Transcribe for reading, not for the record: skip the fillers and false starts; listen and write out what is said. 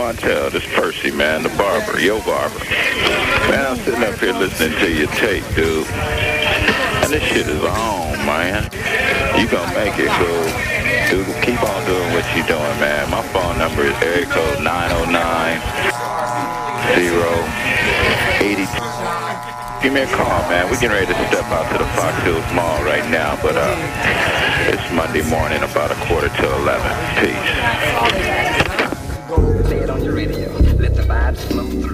Montel. This Percy, man, the barber, your barber. Man, I'm sitting up here listening to your tape, dude. And this shit is on, man. You gonna make it, cool. Dude, keep on doing what you doing, man. My phone number is area code 909-082. Give me a call, man. We're getting ready to step out to the Fox Hills Mall right now, but it's Monday morning, about 11:15. Peace. Say it on your radio. Let the vibes flow through.